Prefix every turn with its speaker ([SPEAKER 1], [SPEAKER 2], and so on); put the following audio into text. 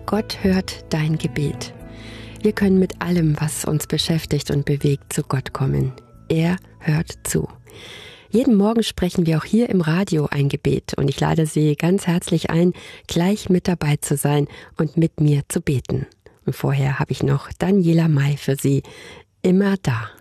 [SPEAKER 1] Gott hört dein Gebet. Wir können mit allem, was uns beschäftigt und bewegt, zu Gott kommen. Er hört zu. Jeden Morgen sprechen wir auch hier im Radio ein Gebet und ich lade Sie ganz herzlich ein, gleich mit dabei zu sein und mit mir zu beten. Und vorher habe ich noch Daniela May für Sie. Immer da.